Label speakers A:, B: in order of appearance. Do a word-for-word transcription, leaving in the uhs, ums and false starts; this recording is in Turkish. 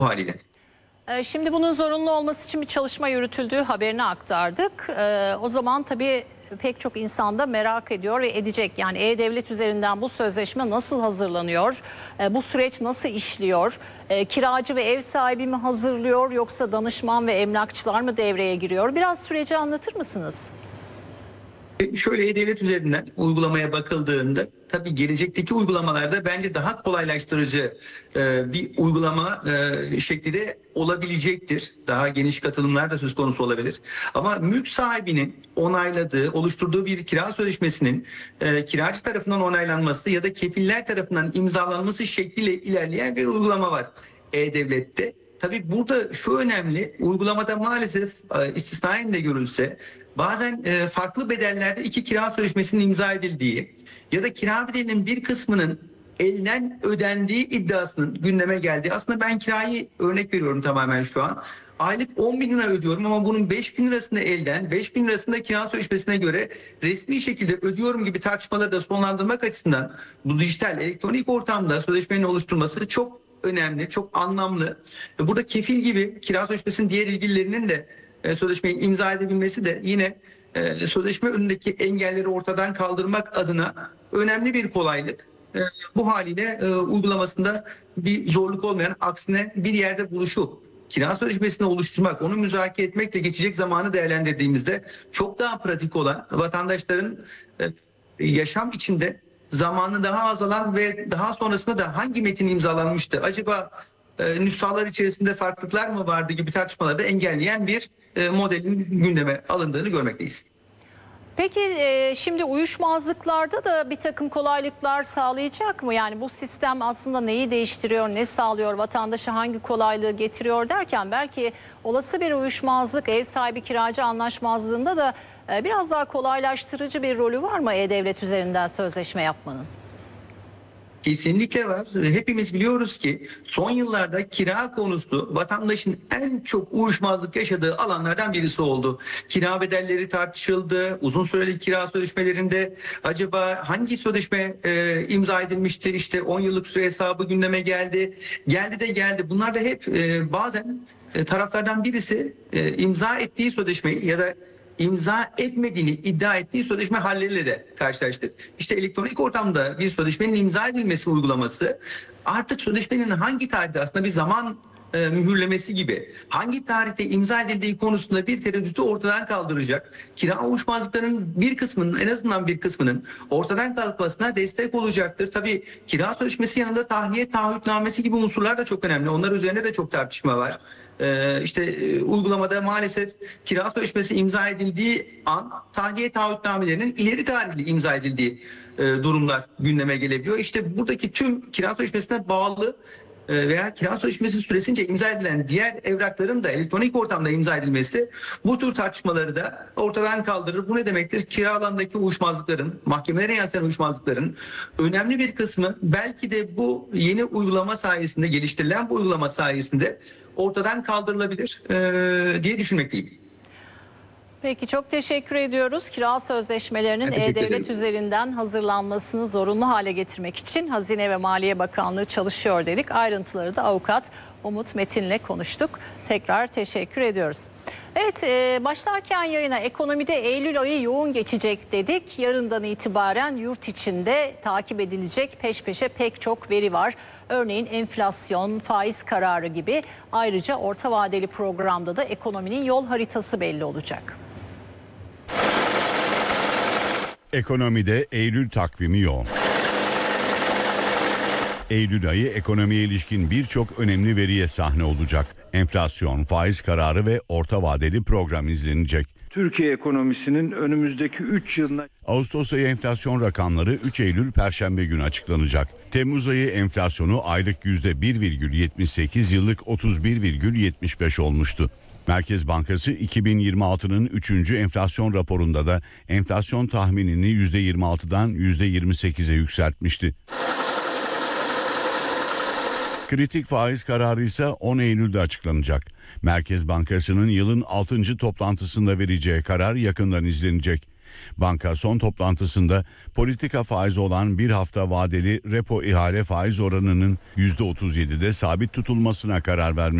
A: bu haliyle.
B: Şimdi bunun zorunlu olması için bir çalışma yürütüldüğü haberini aktardık. O zaman tabii pek çok insan da merak ediyor ve edecek. Yani E-Devlet üzerinden bu sözleşme nasıl hazırlanıyor? Bu süreç nasıl işliyor? Kiracı ve ev sahibi mi hazırlıyor yoksa danışman ve emlakçılar mı devreye giriyor? Biraz süreci anlatır mısınız?
A: Şöyle E-Devlet üzerinden uygulamaya bakıldığında tabii gelecekteki uygulamalarda bence daha kolaylaştırıcı e, bir uygulama e, şekli de olabilecektir. Daha geniş katılımlar da söz konusu olabilir. Ama mülk sahibinin onayladığı, oluşturduğu bir kira sözleşmesinin e, kiracı tarafından onaylanması ya da kefiller tarafından imzalanması şekliyle ilerleyen bir uygulama var E-Devlet'te. Tabii burada şu önemli, uygulamada maalesef e, istisnaen de görülse bazen e, farklı bedellerde iki kira sözleşmesinin imza edildiği ya da kira bedelinin bir kısmının elden ödendiği iddiasının gündeme geldiği. Aslında ben kirayı örnek veriyorum tamamen şu an. Aylık on bin lira ödüyorum ama bunun beş bin lirasını elden, beş bin lirasını kira sözleşmesine göre resmi şekilde ödüyorum gibi tartışmaları da sonlandırmak açısından bu dijital elektronik ortamda sözleşmenin oluşturulması çok önemli, çok anlamlı. Burada kefil gibi kira sözleşmesinin diğer ilgililerinin de e, sözleşmeyi imza edebilmesi de yine e, sözleşme önündeki engelleri ortadan kaldırmak adına önemli bir kolaylık. E, bu haliyle e, uygulamasında bir zorluk olmayan, aksine bir yerde buluşup kira sözleşmesini oluşturmak, onu müzakere etmekle geçecek zamanı değerlendirdiğimizde çok daha pratik olan, vatandaşların e, yaşam içinde zamanı daha azalan ve daha sonrasında da hangi metin imzalanmıştı, acaba e, nüshalar içerisinde farklılıklar mı vardı gibi tartışmaları da engelleyen bir e, modelin gündeme alındığını görmekteyiz.
B: Peki e, şimdi uyuşmazlıklarda da bir takım kolaylıklar sağlayacak mı? Yani bu sistem aslında neyi değiştiriyor, ne sağlıyor, vatandaşa hangi kolaylığı getiriyor derken belki olası bir uyuşmazlık, ev sahibi kiracı anlaşmazlığında da e, biraz daha kolaylaştırıcı bir rolü var mı E-Devlet üzerinden sözleşme yapmanın?
A: Kesinlikle var. Hepimiz biliyoruz ki son yıllarda kira konusu vatandaşın en çok uyuşmazlık yaşadığı alanlardan birisi oldu. Kira bedelleri tartışıldı. Uzun süreli kira sözleşmelerinde acaba hangi sözleşme e, imza edilmişti? İşte on yıllık süre hesabı gündeme geldi. Geldi de geldi. Bunlar da hep e, bazen e, taraflardan birisi e, imza ettiği sözleşmeyi ya da imza etmediğini iddia ettiği sözleşme halleriyle de karşılaştık. İşte elektronik ortamda bir sözleşmenin imza edilmesi uygulaması artık sözleşmenin hangi tarihte, aslında bir zaman e, mühürlemesi gibi, hangi tarihte imza edildiği konusunda bir tereddütü ortadan kaldıracak. Kira uyuşmazlıklarının bir kısmının, en azından bir kısmının ortadan kalkmasına destek olacaktır. Tabii kira sözleşmesi yanında tahliye taahhütnamesi gibi unsurlar da çok önemli. Onlar üzerinde de çok tartışma var. Ee, işte e, uygulamada maalesef kira sözleşmesi imza edildiği an tahliye taahhütnamelerinin ileri tarihli imza edildiği e, durumlar gündeme gelebiliyor. İşte buradaki tüm kira sözleşmesine bağlı e, veya kira sözleşmesi süresince imza edilen diğer evrakların da elektronik ortamda imza edilmesi bu tür tartışmaları da ortadan kaldırır. Bu ne demektir? Kira alanındaki uyuşmazlıkların, mahkemelere yansıyan uyuşmazlıkların önemli bir kısmı belki de bu yeni uygulama sayesinde, geliştirilen bu uygulama sayesinde ortadan kaldırılabilir e, diye düşünmekteyim.
B: Peki çok teşekkür ediyoruz. Kira sözleşmelerinin E-Devlet üzerinden hazırlanmasını zorunlu hale getirmek için Hazine ve Maliye Bakanlığı çalışıyor dedik. Ayrıntıları da avukat Umut Metin'le konuştuk. Tekrar teşekkür ediyoruz. Evet, başlarken yayına ekonomide Eylül ayı yoğun geçecek dedik. Yarından itibaren yurt içinde takip edilecek peş peşe pek çok veri var. Örneğin enflasyon, faiz kararı gibi. Ayrıca orta vadeli programda da ekonominin yol haritası belli olacak.
C: Ekonomide Eylül takvimi yoğun. Eylül ayı ekonomiye ilişkin birçok önemli veriye sahne olacak. Enflasyon, faiz kararı ve orta vadeli program izlenecek.
D: Türkiye ekonomisinin önümüzdeki üç yılına...
C: Ağustos ayı enflasyon rakamları üç Eylül Perşembe günü açıklanacak. Temmuz ayı enflasyonu aylık yüzde bir virgül yetmiş sekiz, yıllık otuz bir virgül yetmiş beş olmuştu. Merkez Bankası iki bin yirmi altının üçüncü enflasyon raporunda da enflasyon tahminini yüzde yirmi altıdan yüzde yirmi sekize yükseltmişti. Kritik faiz kararı ise on Eylül'de açıklanacak. Merkez Bankası'nın yılın altıncı toplantısında vereceği karar yakından izlenecek. Banka son toplantısında politika faizi olan bir hafta vadeli repo ihale faiz oranının yüzde otuz yedide sabit tutulmasına karar vermiş.